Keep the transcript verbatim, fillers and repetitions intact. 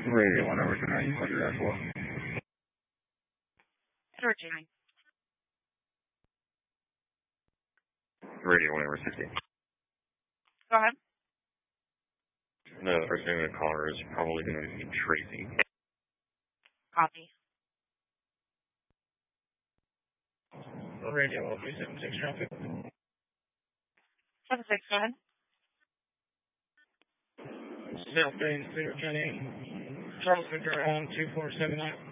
Radio one over tonight. What is that for? Edward Jamie. Radio one over sixty. Go ahead. No, the first name of the caller is probably going to be Tracy. Copy. Radio one three seven six traffic. seven six, go ahead. South Bay, Clear County. Charles Victor on two four seven nine.